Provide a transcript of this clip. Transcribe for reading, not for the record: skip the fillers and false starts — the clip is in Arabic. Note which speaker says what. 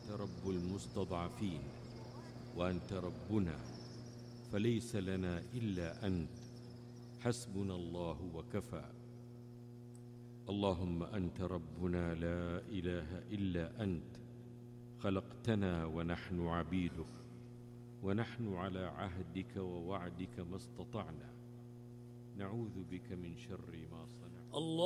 Speaker 1: أنت رب المستضعفين، وأنت ربنا فليس لنا إلا أنت، حسبنا الله وكفى. اللهم أنت ربنا لا إله إلا أنت، خلقتنا ونحن عبيدك، ونحن على عهدك ووعدك ما استطعنا، نعوذ بك من شر ما صنعنا.